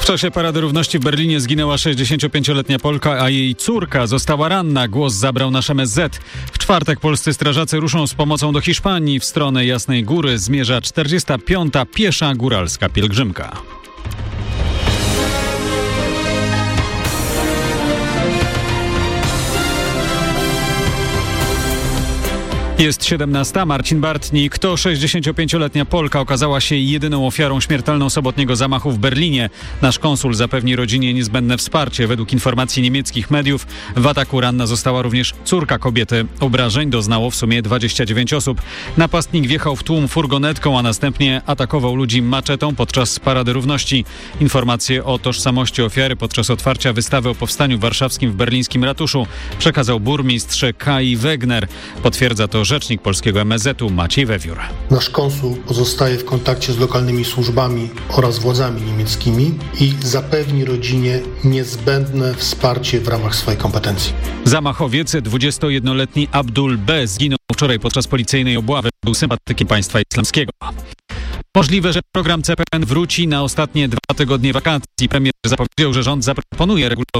W czasie Parady Równości w Berlinie zginęła 65-letnia Polka, a jej córka została ranna. Głos zabrał nasz MSZ. W czwartek polscy strażacy ruszą z pomocą do Hiszpanii. W stronę Jasnej Góry zmierza 45. piesza góralska pielgrzymka. Jest 17. Marcin Bartnik. To 65-letnia Polka okazała się jedyną ofiarą śmiertelną sobotniego zamachu w Berlinie. Nasz konsul zapewni rodzinie niezbędne wsparcie. Według informacji niemieckich mediów w ataku ranna została również córka kobiety. Obrażeń doznało w sumie 29 osób. Napastnik wjechał w tłum furgonetką, a następnie atakował ludzi maczetą podczas Parady Równości. Informacje o tożsamości ofiary podczas otwarcia wystawy o powstaniu warszawskim w berlińskim ratuszu przekazał burmistrz Kai Wegner. Potwierdza to rzecznik polskiego MSZ-u Maciej Wewiór. Nasz konsul pozostaje w kontakcie z lokalnymi służbami oraz władzami niemieckimi i zapewni rodzinie niezbędne wsparcie w ramach swojej kompetencji. Zamachowiec, 21-letni Abdul B. zginął wczoraj podczas policyjnej obławy. Był sympatykiem państwa islamskiego. Możliwe, że program CPN wróci na ostatnie 2 tygodnie wakacji. Premier zapowiedział, że rząd zaproponuje regulowanie